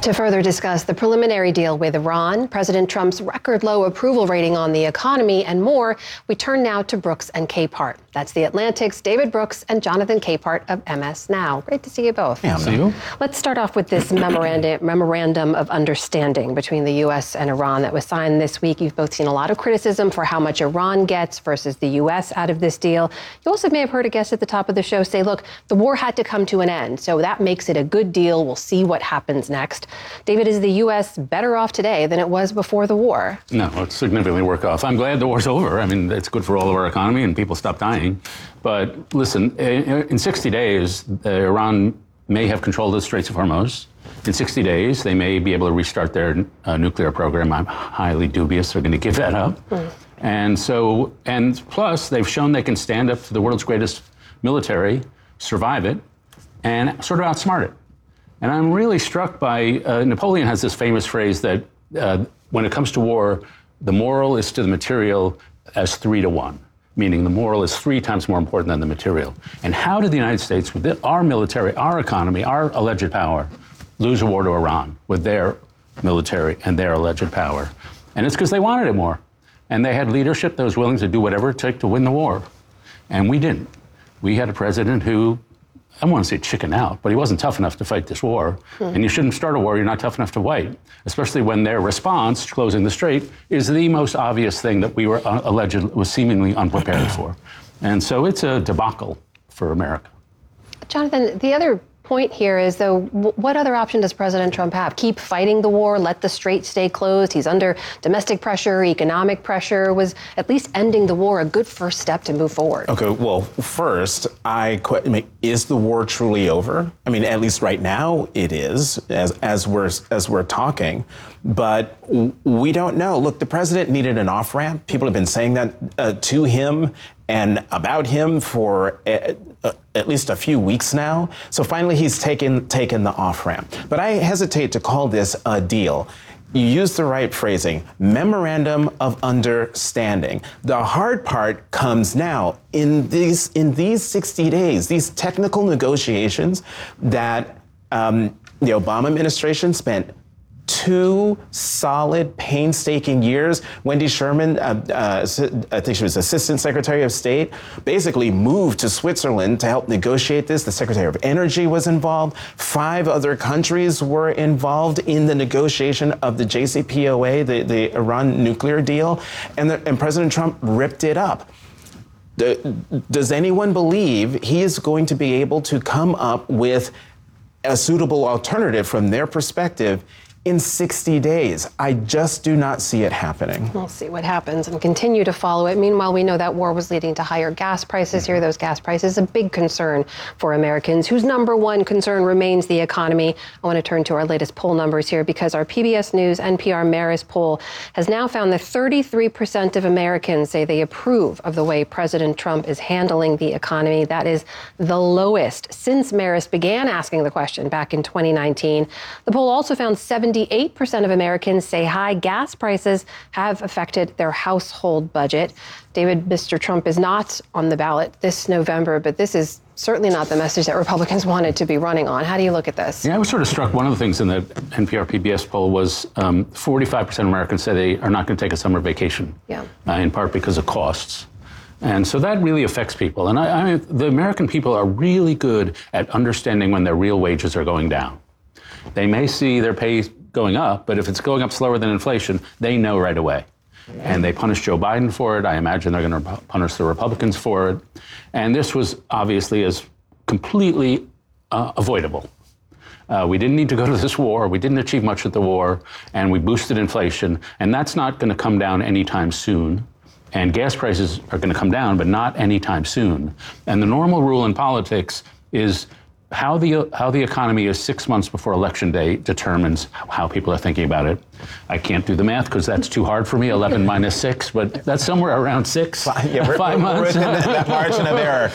To further discuss the preliminary deal with Iran, President Trump's record low approval rating on the economy, and more, we turn now to Brooks and Capehart. That's The Atlantic's David Brooks and Jonathan Capehart of MS Now. Great to see you both. Yeah, see you. Let's start off with this memorandum of understanding between the U.S. and Iran that was signed this week. You've both seen a lot of criticism for how much Iran gets versus the U.S. out of this deal. You also may have heard a guest at the top of the show say, look, the war had to come to an end, so that makes it a good deal. We'll see what happens next. David, is the U.S. better off today than it was before the war? No, it's significantly worse off. I'm glad the war's over. I mean, it's good for all of our economy and people stop dying. But listen, in 60 days, Iran may have control of the Straits of Hormuz. In 60 days, they may be able to restart their nuclear program. I'm highly dubious they're going to give that up. And plus, they've shown they can stand up to the world's greatest military, survive it, and sort of outsmart it. And I'm really struck by, Napoleon has this famous phrase that when it comes to war, the moral is to the material as 3 to 1, meaning the moral is 3 times more important than the material. And how did the United States, with our military, our economy, our alleged power, lose a war to Iran with their military and their alleged power? And it's because they wanted it more. And they had leadership that was willing to do whatever it took to win the war. And we didn't. We had a president who, I don't want to say chicken out, but he wasn't tough enough to fight this war. And you shouldn't start a war you're not tough enough to fight, especially when their response, closing the strait, is the most obvious thing that we were was seemingly unprepared for. And so it's a debacle for America. Jonathan, the other point here is, though, what other option does President Trump have? Keep fighting the war, let the strait stay closed? He's under domestic pressure, economic pressure. Was at least ending the war a good first step to move forward? Okay, well, first, is the war truly over? I mean, at least right now it is, as we're talking. But we don't know. Look, the president needed an off-ramp. People have been saying that to him and about him for at least a few weeks now. So finally, he's taken the off-ramp. But I hesitate to call this a deal. You used the right phrasing, memorandum of understanding. The hard part comes now in these 60 days, these technical negotiations that the Obama administration spent 2 solid, painstaking years. Wendy Sherman, I think she was Assistant Secretary of State, basically moved to Switzerland to help negotiate this. The Secretary of Energy was involved. 5 other countries were involved in the negotiation of the JCPOA, the Iran nuclear deal, and President Trump ripped it up. Does anyone believe he is going to be able to come up with a suitable alternative from their perspective in 60 days? I just do not see it happening. We'll see what happens and continue to follow it. Meanwhile, we know that war was leading to higher gas prices here. Those gas prices, a big concern for Americans, whose number one concern remains the economy. I want to turn to our latest poll numbers here, because our PBS News NPR Marist poll has now found that 33% of Americans say they approve of the way President Trump is handling the economy. That is the lowest since Marist began asking the question back in 2019. The poll also found 78% of Americans say high gas prices have affected their household budget. David, Mr. Trump is not on the ballot this November, but this is certainly not the message that Republicans wanted to be running on. How do you look at this? Yeah, I was sort of struck. One of the things in the NPR PBS poll was 45% of Americans say they are not going to take a summer vacation, in part because of costs. And so that really affects people. And the American people are really good at understanding when their real wages are going down. They may see their pay going up, but if it's going up slower than inflation, they know right away. And they punish Joe Biden for it. I imagine they're going to punish the Republicans for it. And this was obviously as completely avoidable. We didn't need to go to this war. We didn't achieve much with the war, and we boosted inflation. And that's not going to come down anytime soon. And gas prices are going to come down, but not anytime soon. And the normal rule in politics is how the economy is 6 months before Election Day determines how people are thinking about it. I can't do the math because that's too hard for me, 11 minus 6, but that's somewhere around 6, 5 months. We're within that margin of error.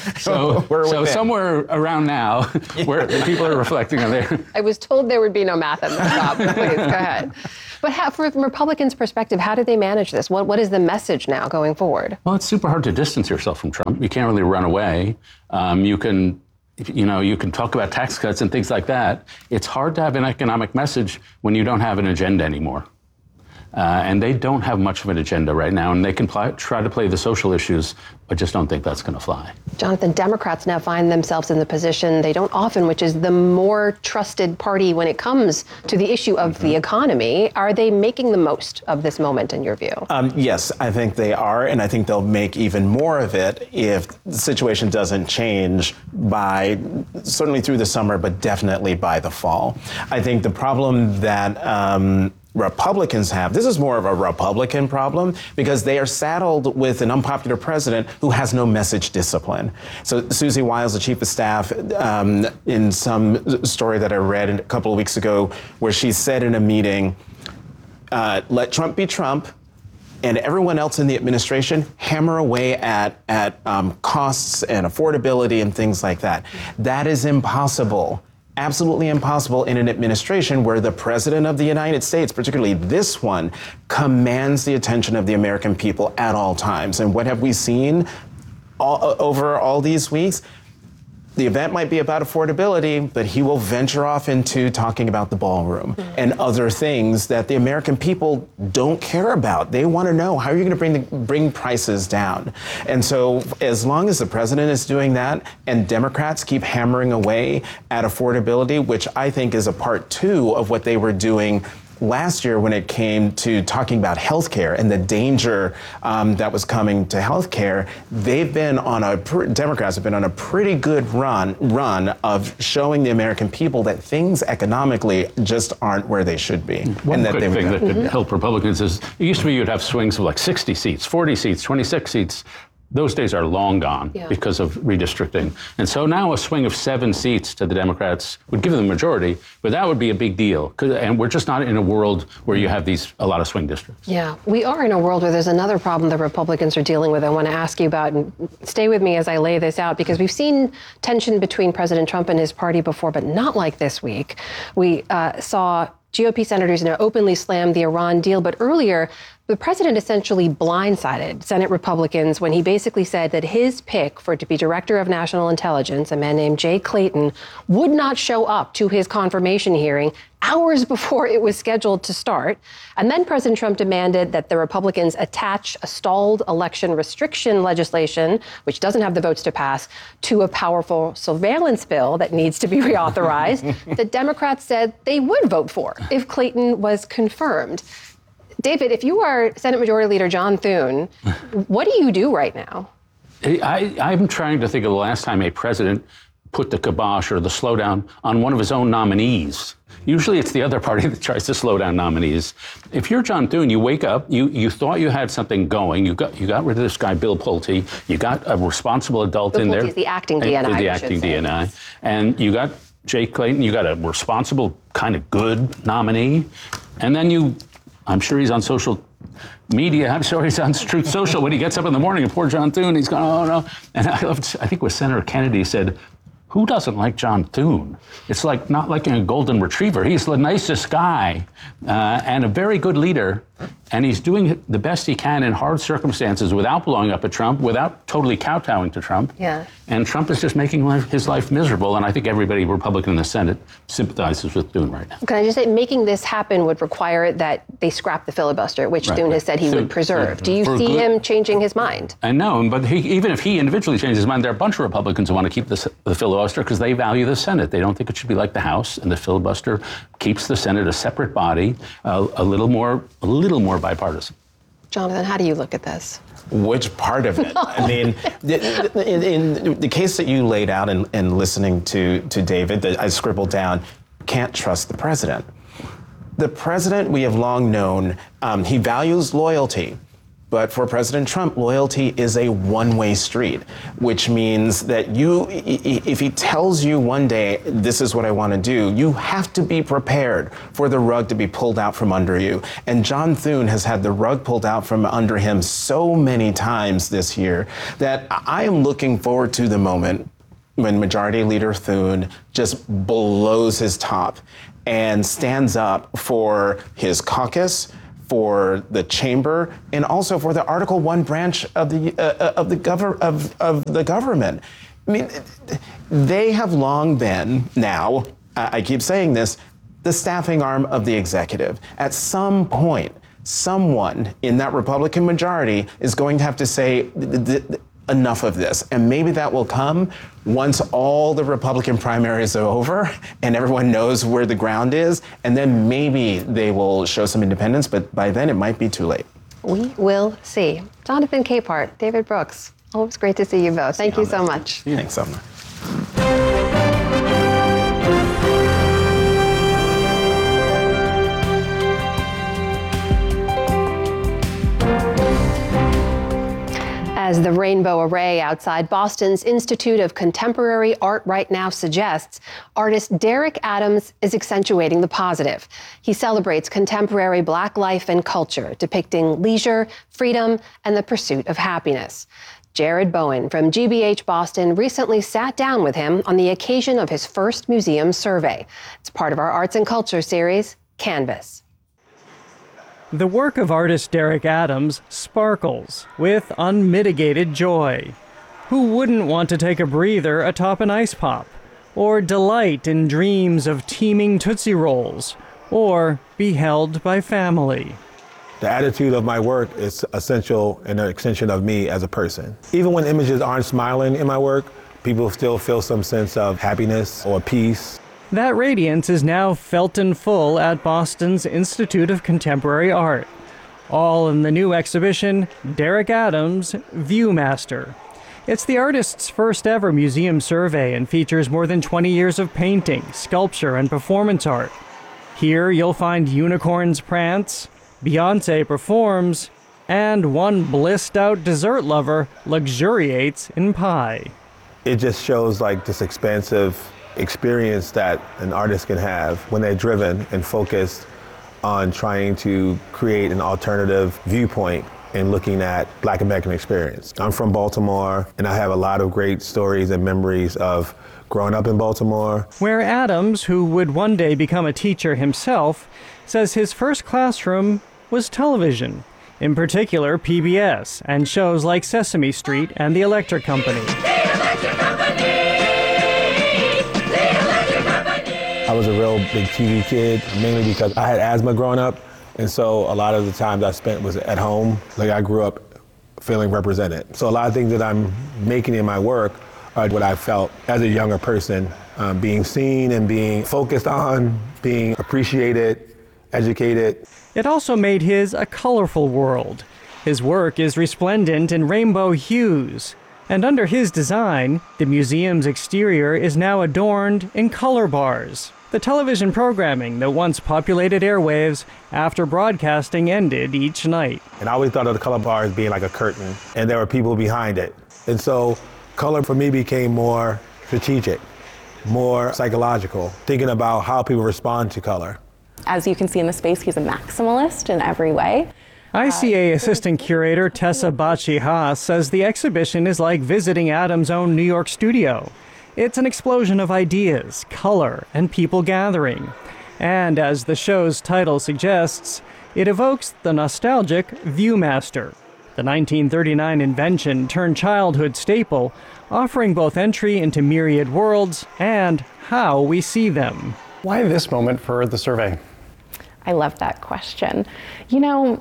So somewhere around now, where people are reflecting on there. I was told there would be no math at the top. Please, go ahead. But from Republicans' perspective, how do they manage this? What is the message now going forward? Well, it's super hard to distance yourself from Trump. You can't really run away. You can you can talk about tax cuts and things like that. It's hard to have an economic message when you don't have an agenda anymore. And they don't have much of an agenda right now, and they can try to play the social issues, but just don't think that's going to fly. Jonathan, Democrats now find themselves in the position they don't often, which is the more trusted party when it comes to the issue of the economy. Are they making the most of this moment, in your view? Yes, I think they are, and I think they'll make even more of it if the situation doesn't change by certainly through the summer, but definitely by the fall. I think the problem that Republicans have, this is more of a Republican problem because they are saddled with an unpopular president who has no message discipline. So Susie Wiles, the chief of staff, in some story that I read a couple of weeks ago, where she said in a meeting, let Trump be Trump, and everyone else in the administration hammer away at costs and affordability and things like that. That is impossible. Absolutely impossible in an administration where the president of the United States, particularly this one, commands the attention of the American people at all times. And what have we seen over all these weeks? The event might be about affordability, but he will venture off into talking about the ballroom and other things that the American people don't care about. They want to know, how are you going to bring prices down? And so as long as the president is doing that and Democrats keep hammering away at affordability, which I think is a part two of what they were doing last year when it came to talking about healthcare and the danger that was coming to healthcare, Democrats have been on a pretty good run of showing the American people that things economically just aren't where they should be. One quick thing that could help Republicans is, it used to be you'd have swings of like 60 seats, 40 seats, 26 seats. Those days are long gone because of redistricting. And so now a swing of 7 seats to the Democrats would give them the majority, but that would be a big deal. And we're just not in a world where you have a lot of swing districts. Yeah, we are in a world where there's another problem the Republicans are dealing with I want to ask you about, and stay with me as I lay this out, because we've seen tension between President Trump and his party before, but not like this week. We saw GOP senators now openly slam the Iran deal, but earlier, the president essentially blindsided Senate Republicans when he basically said that his pick to be Director of National Intelligence, a man named Jay Clayton, would not show up to his confirmation hearing hours before it was scheduled to start. And then President Trump demanded that the Republicans attach a stalled election restriction legislation, which doesn't have the votes to pass, to a powerful surveillance bill that needs to be reauthorized. The Democrats said they would vote for if Clayton was confirmed. David, if you are Senate Majority Leader John Thune, what do you do right now? I'm trying to think of the last time a president put the kibosh or the slowdown on one of his own nominees. Usually it's the other party that tries to slow down nominees. If you're John Thune, you wake up, you thought you had something going, you got rid of this guy, Bill Pulte, you got a responsible adult in there. Bill Pulte is the acting DNI. The acting DNI. And you got Jay Clayton, you got a responsible, kind of good nominee. And then I'm sure he's on social media. I'm sure he's on Truth Social when he gets up in the morning, and poor John Thune, he's going, oh no. And I think it was Senator Kennedy said, who doesn't like John Thune? It's like not liking a golden retriever. He's the nicest guy and a very good leader. And he's doing the best he can in hard circumstances without blowing up at Trump, without totally kowtowing to Trump. Yeah. And Trump is just making his life miserable. And I think everybody Republican in the Senate sympathizes with Thune right now. Can I just say, making this happen would require that they scrap the filibuster, which Thune has said he would preserve. Do you see him changing his mind? I know, but even if he individually changes his mind, there are a bunch of Republicans who want to keep the filibuster because they value the Senate. They don't think it should be like the House, and the filibuster keeps the Senate a separate body, a little more bipartisan. Jonathan, how do you look at this? Which part of it? I mean, in the case that you laid out and listening to David, that I scribbled down, can't trust the president. The president, we have long known, he values loyalty. But for President Trump, loyalty is a one-way street, which means that if he tells you one day, this is what I want to do, you have to be prepared for the rug to be pulled out from under you. And John Thune has had the rug pulled out from under him so many times this year that I am looking forward to the moment when Majority Leader Thune just blows his top and stands up for his caucus, for the chamber, and also for the Article I branch of the government. I mean, they have long been now, I keep saying this, the staffing arm of the executive. At some point, someone in that Republican majority is going to have to say, enough of this. And maybe that will come once all the Republican primaries are over and everyone knows where the ground is. And then maybe they will show some independence, but by then it might be too late. We will see. Jonathan Capehart, David Brooks, always great to see you both. Thank you so much. Thanks, Summer. As the rainbow array outside Boston's Institute of Contemporary Art right now suggests, artist Derek Adams is accentuating the positive. He celebrates contemporary Black life and culture, depicting leisure, freedom, and the pursuit of happiness. Jared Bowen from GBH Boston recently sat down with him on the occasion of his first museum survey. It's part of our Arts and Culture series, Canvas. The work of artist Derek Adams sparkles with unmitigated joy. Who wouldn't want to take a breather atop an ice pop, or delight in dreams of teeming Tootsie Rolls, or be held by family? The attitude of my work is essential and an extension of me as a person. Even when images aren't smiling in my work, people still feel some sense of happiness or peace. That radiance is now felt in full at Boston's Institute of Contemporary Art. All in the new exhibition, Derek Adams, Viewmaster. It's the artist's first ever museum survey and features more than 20 years of painting, sculpture, and performance art. Here you'll find unicorns prance, Beyoncé performs, and one blissed out dessert lover luxuriates in pie. It just shows like this expansive experience that an artist can have when they're driven and focused on trying to create an alternative viewpoint and looking at Black American experience. I'm from Baltimore, and I have a lot of great stories and memories of growing up in Baltimore. Where Adams, who would one day become a teacher himself, says his first classroom was television, in particular PBS, and shows like Sesame Street and The Electric Company. I was a real big TV kid, mainly because I had asthma growing up, and so a lot of the times I spent was at home. Like I grew up feeling represented. So a lot of things that I'm making in my work are what I felt as a younger person, being seen and being focused on, being appreciated, educated. It also made his a colorful world. His work is resplendent in rainbow hues. And under his design, the museum's exterior is now adorned in color bars, the television programming that once populated airwaves after broadcasting ended each night. And I always thought of the color bars being like a curtain, and there were people behind it. And so color for me became more strategic, more psychological, thinking about how people respond to color. As you can see in the space, he's a maximalist in every way. ICA Assistant Curator Tessa Bacci-Haas says the exhibition is like visiting Adams' own New York studio. It's an explosion of ideas, color, and people gathering. And as the show's title suggests, it evokes the nostalgic Viewmaster, the 1939 invention turned childhood staple, offering both entry into myriad worlds and how we see them. Why this moment for the survey? I love that question. You know,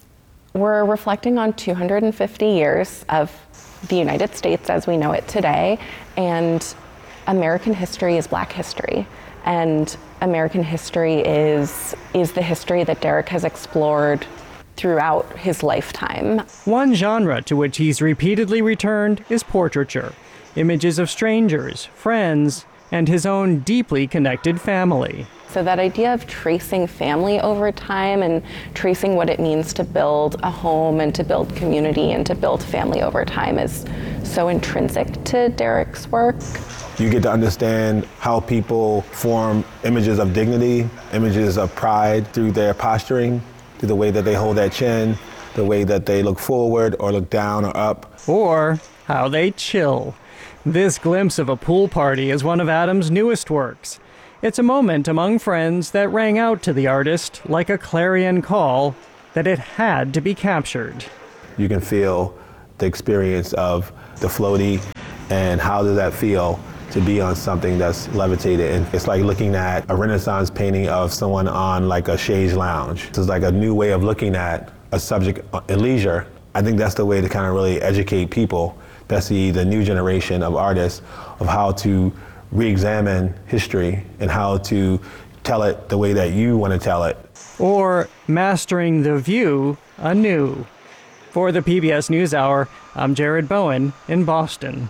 we're reflecting on 250 years of the United States as we know it today, and American history is Black history. And American history is the history that Derek has explored throughout his lifetime. One genre to which he's repeatedly returned is portraiture, images of strangers, friends, and his own deeply connected family. So that idea of tracing family over time and tracing what it means to build a home and to build community and to build family over time is so intrinsic to Derek's work. You get to understand how people form images of dignity, images of pride through their posturing, through the way that they hold their chin, the way that they look forward or look down or up. Or how they chill. This glimpse of a pool party is one of Adams' newest works. It's a moment among friends that rang out to the artist like a clarion call that it had to be captured. You can feel the experience of the floaty And how does that feel to be on something that's levitated? And it's like looking at a Renaissance painting of someone on like a chaise lounge. It's like a new way of looking at a subject in leisure. I think that's the way to kind of really educate people, especially the new generation of artists, of how to re-examine history and how to tell it the way that you want to tell it. Or mastering the view anew. For the PBS NewsHour, I'm Jared Bowen in Boston.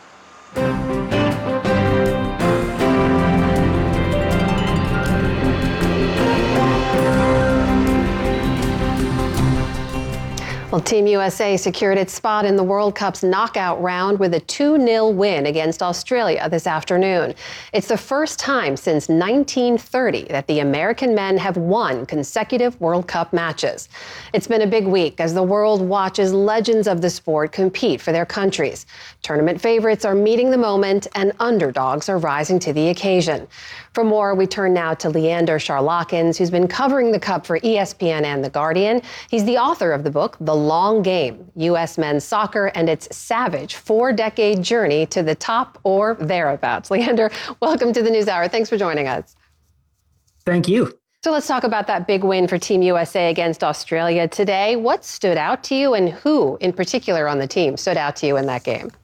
Well, Team USA secured its spot in the World Cup's knockout round with a 2-0 win against Australia this afternoon. It's the first time since 1930 that the American men have won consecutive World Cup matches. It's been a big week as the world watches legends of the sport compete for their countries. Tournament favorites are meeting the moment and underdogs are rising to the occasion. For more, we turn now to Leander Charlakins, who's been covering the Cup for ESPN and The Guardian. He's the author of the book, The Long Game, U.S. Men's Soccer and its savage 4-decade journey to the top or thereabouts. Leander, welcome to the NewsHour. Thanks for joining us. Thank you. So let's talk about that big win for Team USA against Australia today. What stood out to you and who in particular on the team stood out to you in that game?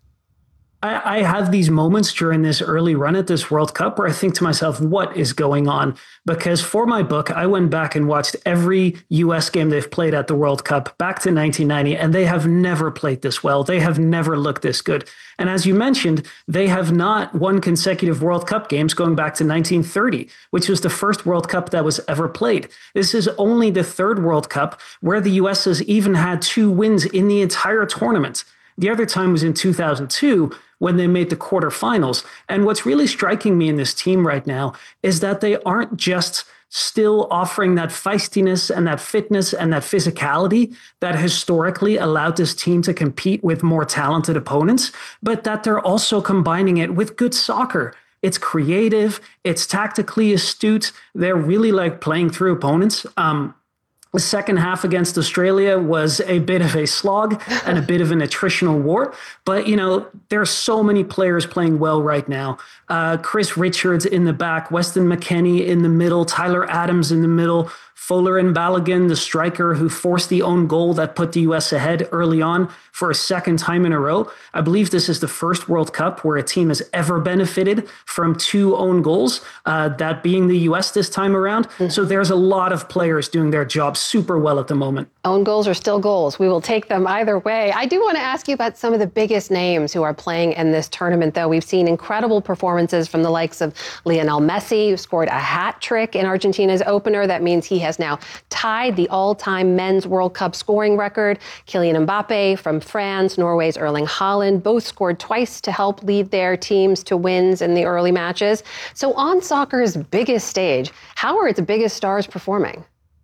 I have these moments during this early run at this World Cup where I think to myself, what is going on? Because for my book, I went back and watched every U.S. game they've played at the World Cup back to 1990, and they have never played this well. They have never looked this good. And as you mentioned, they have not won consecutive World Cup games going back to 1930, which was the first World Cup that was ever played. This is only the third World Cup where the U.S. has even had 2 wins in the entire tournament. The other time was in 2002 when they made the quarterfinals. And what's really striking me in this team right now is that they aren't just still offering that feistiness and that fitness and that physicality that historically allowed this team to compete with more talented opponents, but that they're also combining it with good soccer. It's creative, it's tactically astute. They're really like playing through opponents. The second half against Australia was a bit of a slog and a bit of an attritional war. But, you know, there are so many players playing well right now. Chris Richards in the back, Weston McKennie in the middle, Tyler Adams in the middle, Fuller and Balogun, the striker who forced the own goal that put the U.S. ahead early on for a second time in a row. I believe this is the first World Cup where a team has ever benefited from 2 own goals, that being the U.S. this time around. So there's a lot of players doing their job super well at the moment. Own goals are still goals. We will take them either way. I do want to ask you about some of the biggest names who are playing in this tournament, though. We've seen incredible performances from the likes of Lionel Messi, who scored a hat trick in Argentina's opener. That means he has now tied the all-time men's World Cup scoring record. Kylian Mbappe from France, Norway's Erling Haaland, both scored twice to help lead their teams to wins in the early matches. So on soccer's biggest stage, how are its biggest stars performing?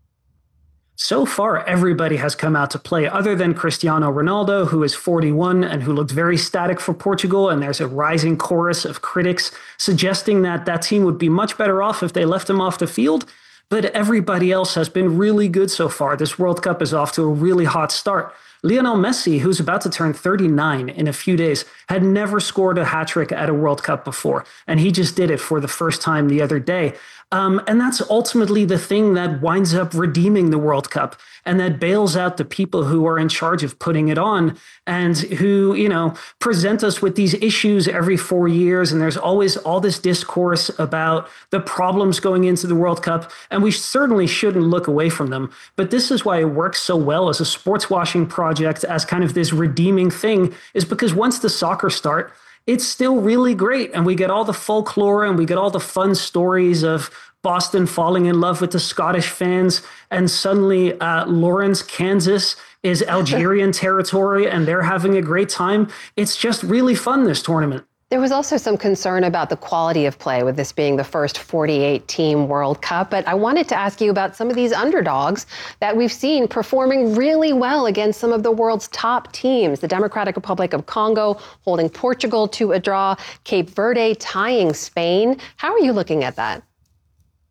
So far, everybody has come out to play other than Cristiano Ronaldo, who is 41 and who looked very static for Portugal. And there's a rising chorus of critics suggesting that that team would be much better off if they left him off the field. But everybody else has been really good so far. This World Cup is off to a really hot start. Lionel Messi, who's about to turn 39 in a few days, had never scored a hat trick at a World Cup before. And he just did it for the first time the other day. And that's ultimately the thing that winds up redeeming the World Cup and that bails out the people who are in charge of putting it on and who, you know, present us with these issues every 4 years. And there's always all this discourse about the problems going into the World Cup. And we certainly shouldn't look away from them. But this is why it works so well as a sports washing project, as kind of this redeeming thing, is because once the soccer start, it's still really great. And we get all the folklore and we get all the fun stories of Boston falling in love with the Scottish fans. And suddenly Lawrence, Kansas is Algerian territory and they're having a great time. It's just really fun, this tournament. There was also some concern about the quality of play with this being the first 48-team World Cup. But I wanted to ask you about some of these underdogs that we've seen performing really well against some of the world's top teams. The Democratic Republic of Congo holding Portugal to a draw, Cape Verde tying Spain. How are you looking at that?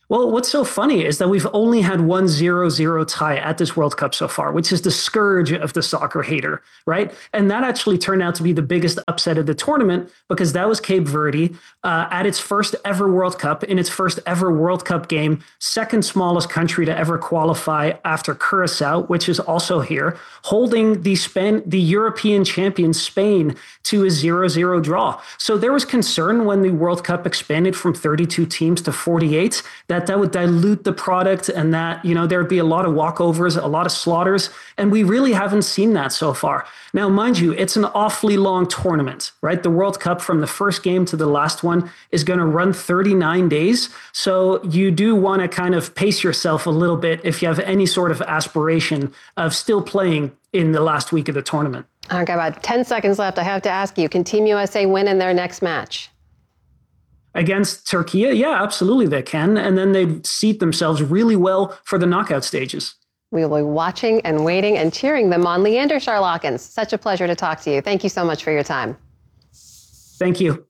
Well, what's so funny is that we've only had one 0-0 tie at this World Cup so far, which is the scourge of the soccer hater, right? And that actually turned out to be the biggest upset of the tournament because that was Cape Verde at its first ever World Cup, in its first ever World Cup game, second smallest country to ever qualify after Curacao, which is also here, holding the European champion Spain to a 0-0 draw. So there was concern when the World Cup expanded from 32 teams to 48 that would dilute the product and that, there'd be a lot of walkovers, a lot of slaughters. And we really haven't seen that so far. Now, mind you, it's an awfully long tournament, right? The World Cup from the first game to the last one is going to run 39 days. So you do want to kind of pace yourself a little bit if you have any sort of aspiration of still playing in the last week of the tournament. Okay, about 10 seconds left. I have to ask you, can Team USA win in their next match? Against Turkey, yeah, absolutely they can. And then they seat themselves really well for the knockout stages. We will be watching and waiting and cheering them on. Leander Charlakans, such a pleasure to talk to you. Thank you so much for your time. Thank you.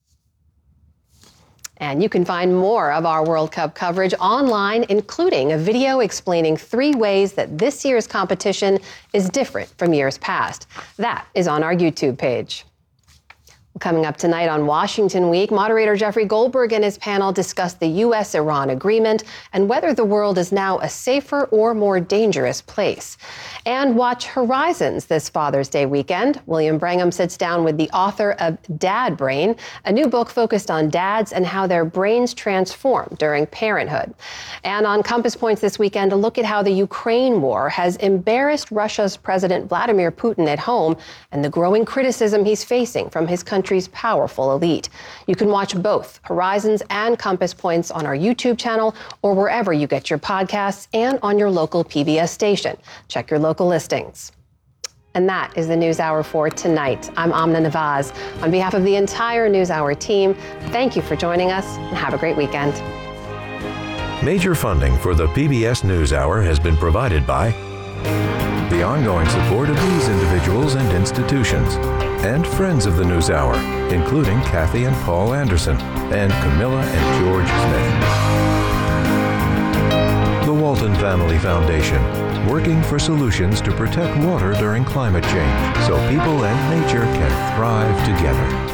And you can find more of our World Cup coverage online, including a video explaining 3 ways that this year's competition is different from years past. That is on our YouTube page. Coming up tonight on Washington Week, moderator Jeffrey Goldberg and his panel discuss the U.S.-Iran agreement and whether the world is now a safer or more dangerous place. And watch Horizons this Father's Day weekend. William Brangham sits down with the author of Dad Brain, a new book focused on dads and how their brains transform during parenthood. And on Compass Points this weekend, a look at how the Ukraine war has embarrassed Russia's President Vladimir Putin at home and the growing criticism he's facing from his country's powerful elite. You can watch both Horizons and Compass Points on our YouTube channel or wherever you get your podcasts and on your local PBS station. Check your local listings. And that is the NewsHour for tonight. I'm Amna Nawaz. On behalf of the entire NewsHour team, thank you for joining us and have a great weekend. Major funding for the PBS NewsHour has been provided by the ongoing support of these individuals and institutions, and friends of the NewsHour, including Kathy and Paul Anderson, and Camilla and George Smith. The Walton Family Foundation, working for solutions to protect water during climate change so people and nature can thrive together.